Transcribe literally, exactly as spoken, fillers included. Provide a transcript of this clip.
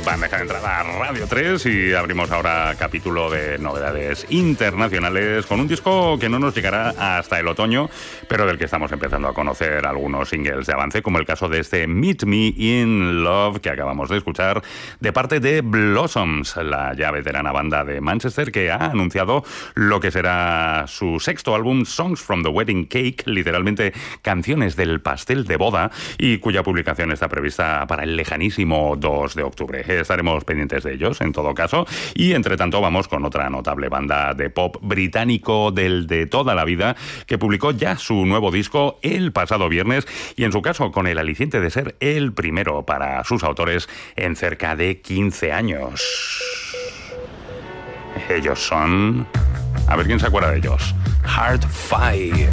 bandeja de entrada Radio tres y abrimos ahora capítulo de novedades internacionales con un disco que no nos llegará hasta el otoño, pero del que estamos empezando a conocer algunos singles de avance, como el caso de este Meet Me in Love que acabamos de escuchar de parte de Blossoms, la ya veterana banda de Manchester que ha anunciado lo que será su sexto álbum, Songs from the Wedding Cake, literalmente canciones del pastel de boda, y cuya publicación está prevista para el lejanísimo dos de octubre. Estaremos pendientes de ellos, en todo caso. Y, entre tanto, vamos con otra notable banda de pop británico del de toda la vida, que publicó ya su nuevo disco el pasado viernes, y, en su caso, con el aliciente de ser el primero para sus autores en cerca de quince años. Ellos son... A ver quién se acuerda de ellos. Hard Five.